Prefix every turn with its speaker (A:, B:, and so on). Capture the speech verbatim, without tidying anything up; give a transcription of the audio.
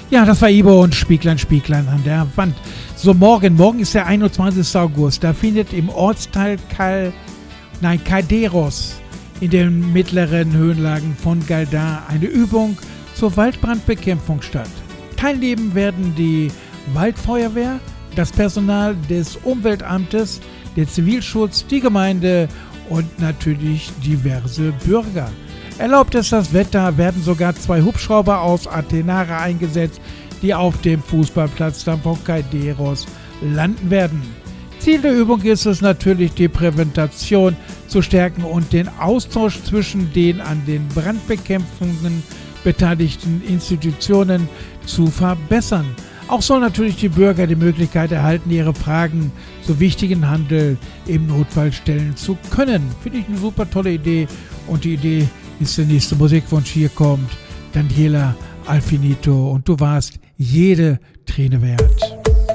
A: Ja, das war Ibo und Spieglein, Spieglein an der Wand. So, morgen, morgen ist der einundzwanzigster August. Da findet im Ortsteil Cal, nein, Calderos in den mittleren Höhenlagen von Galdar eine Übung zur Waldbrandbekämpfung statt. Teilnehmen werden die Waldfeuerwehr, das Personal des Umweltamtes, der Zivilschutz, die Gemeinde und natürlich diverse Bürger. Erlaubt es das Wetter, werden sogar zwei Hubschrauber aus Atenara eingesetzt, die auf dem Fußballplatz dann von Calderos landen werden. Ziel der Übung ist es natürlich, die Prävention zu stärken und den Austausch zwischen den an den Brandbekämpfungen beteiligten Institutionen zu verbessern. Auch sollen natürlich die Bürger die Möglichkeit erhalten, ihre Fragen zu wichtigen Handel im Notfall stellen zu können. Finde ich eine super tolle Idee und die Idee ist der nächste Musikwunsch. Hier kommt Daniela Alfinito und du warst jede Träne wert.